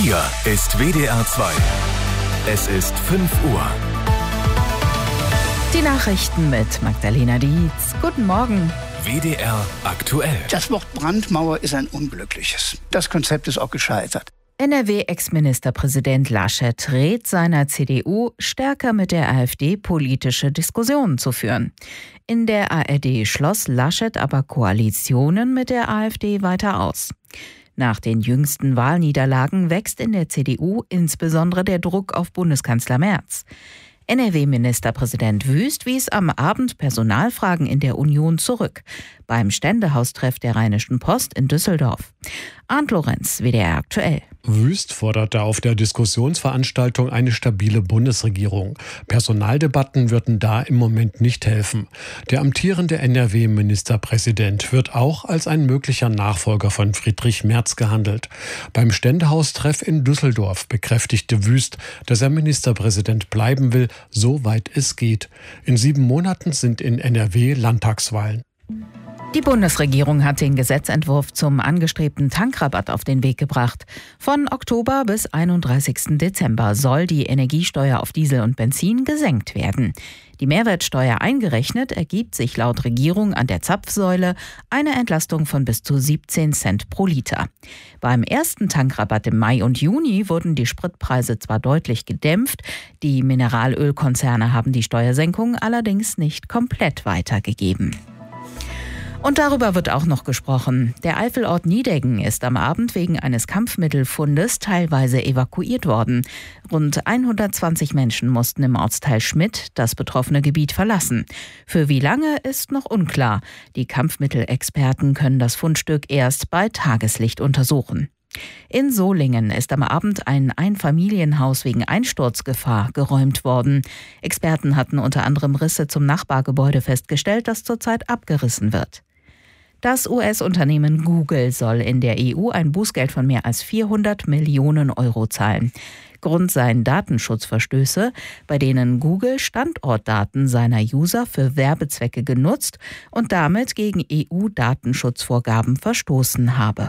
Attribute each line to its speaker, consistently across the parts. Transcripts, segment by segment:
Speaker 1: Hier ist WDR 2. Es ist 5 Uhr.
Speaker 2: Die Nachrichten mit Magdalena Dietz. Guten Morgen.
Speaker 1: WDR aktuell.
Speaker 3: Das Wort Brandmauer ist ein unglückliches. Das Konzept ist auch gescheitert.
Speaker 2: NRW-Ex-Ministerpräsident Laschet rät seiner CDU, stärker mit der AfD politische Diskussionen zu führen. In der ARD schloss Laschet aber Koalitionen mit der AfD weiter aus. Nach den jüngsten Wahlniederlagen wächst in der CDU insbesondere der Druck auf Bundeskanzler Merz. NRW-Ministerpräsident Wüst wies am Abend Personalfragen in der Union zurück, beim Ständehaustreff der Rheinischen Post in Düsseldorf. Arndt Lorenz, WDR aktuell.
Speaker 4: Wüst forderte auf der Diskussionsveranstaltung eine stabile Bundesregierung. Personaldebatten würden da im Moment nicht helfen. Der amtierende NRW-Ministerpräsident wird auch als ein möglicher Nachfolger von Friedrich Merz gehandelt. Beim Ständehaustreff in Düsseldorf bekräftigte Wüst, dass er Ministerpräsident bleiben will, soweit es geht. In 7 Monaten sind in NRW Landtagswahlen.
Speaker 2: Die Bundesregierung hat den Gesetzentwurf zum angestrebten Tankrabatt auf den Weg gebracht. Von Oktober bis 31. Dezember soll die Energiesteuer auf Diesel und Benzin gesenkt werden. Die Mehrwertsteuer eingerechnet ergibt sich laut Regierung an der Zapfsäule eine Entlastung von bis zu 17 Cent pro Liter. Beim ersten Tankrabatt im Mai und Juni wurden die Spritpreise zwar deutlich gedämpft, die Mineralölkonzerne haben die Steuersenkung allerdings nicht komplett weitergegeben. Und darüber wird auch noch gesprochen. Der Eifelort Niedeggen ist am Abend wegen eines Kampfmittelfundes teilweise evakuiert worden. Rund 120 Menschen mussten im Ortsteil Schmidt das betroffene Gebiet verlassen. Für wie lange ist noch unklar. Die Kampfmittelexperten können das Fundstück erst bei Tageslicht untersuchen. In Solingen ist am Abend ein Einfamilienhaus wegen Einsturzgefahr geräumt worden. Experten hatten unter anderem Risse zum Nachbargebäude festgestellt, das zurzeit abgerissen wird. Das US-Unternehmen Google soll in der EU ein Bußgeld von mehr als 400 Millionen Euro zahlen. Grund seien Datenschutzverstöße, bei denen Google Standortdaten seiner User für Werbezwecke genutzt und damit gegen EU-Datenschutzvorgaben verstoßen habe.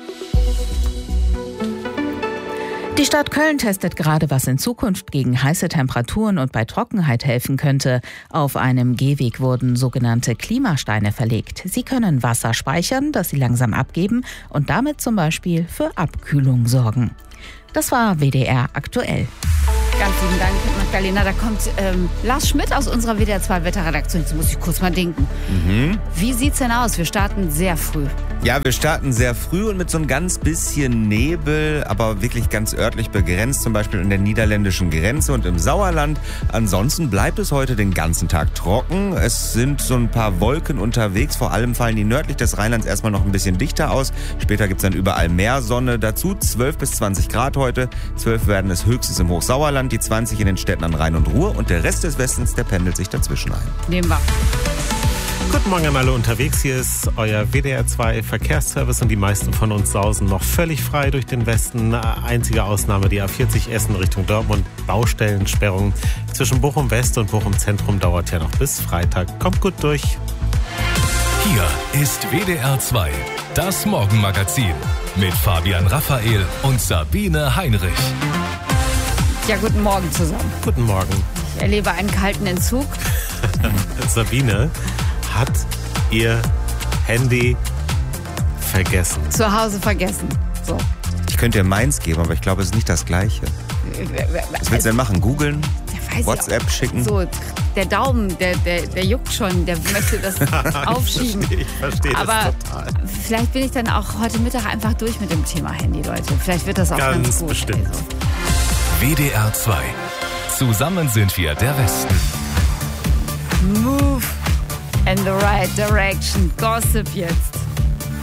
Speaker 2: Die Stadt Köln testet gerade, was in Zukunft gegen heiße Temperaturen und bei Trockenheit helfen könnte. Auf einem Gehweg wurden sogenannte Klimasteine verlegt. Sie können Wasser speichern, das sie langsam abgeben und damit zum Beispiel für Abkühlung sorgen. Das war WDR aktuell.
Speaker 5: Ganz lieben Dank, Magdalena. Da kommt Lars Schmidt aus unserer WDR 2 Wetterredaktion. Jetzt muss ich kurz mal denken. Wie sieht's denn aus? Wir starten sehr früh.
Speaker 6: Ja, wir starten sehr früh und mit so ein ganz bisschen Nebel, aber wirklich ganz örtlich begrenzt, zum Beispiel an der niederländischen Grenze und im Sauerland. Ansonsten bleibt es heute den ganzen Tag trocken. Es sind so ein paar Wolken unterwegs, vor allem fallen die nördlich des Rheinlands erstmal noch ein bisschen dichter aus. Später gibt's dann überall mehr Sonne. Dazu 12 bis 20 Grad heute. 12 werden es höchstens im Hochsauerland, die 20 in den Städten an Rhein und Ruhr und der Rest des Westens, der pendelt sich dazwischen ein.
Speaker 5: Nehmen wir.
Speaker 7: Guten Morgen an alle unterwegs. Hier ist euer WDR 2 Verkehrsservice und die meisten von uns sausen noch völlig frei durch den Westen. Einzige Ausnahme die A40 Essen Richtung Dortmund. Baustellensperrung zwischen Bochum West und Bochum Zentrum dauert ja noch bis Freitag. Kommt gut durch.
Speaker 1: Hier ist WDR 2, das Morgenmagazin mit Fabian Raphael und Sabine Heinrich.
Speaker 5: Ja, guten Morgen zusammen.
Speaker 7: Guten Morgen.
Speaker 5: Ich erlebe einen kalten Entzug.
Speaker 7: Sabine hat ihr Handy vergessen.
Speaker 5: Zu Hause vergessen. So.
Speaker 6: Ich könnte dir meins geben, aber ich glaube, es ist nicht das Gleiche. Was willst du denn machen? Googeln? WhatsApp schicken?
Speaker 5: So, der Daumen, der juckt schon, der möchte das aufschieben.
Speaker 7: Ich verstehe das
Speaker 5: aber
Speaker 7: total.
Speaker 5: Vielleicht bin ich dann auch heute Mittag einfach durch mit dem Thema Handy, Leute. Vielleicht wird das auch ganz gut.
Speaker 7: Bestimmt.
Speaker 5: Also.
Speaker 1: WDR 2. Zusammen sind wir der Westen.
Speaker 5: Move in the right direction. Gossip jetzt.